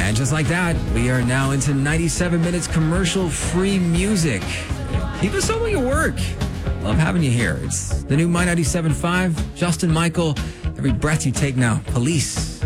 And just like that, we are now into 97 minutes commercial-free music. Keep us on with your work. Love having you here. It's the new My 97.5, Justin Michael, Every Breath You Take Now, Police.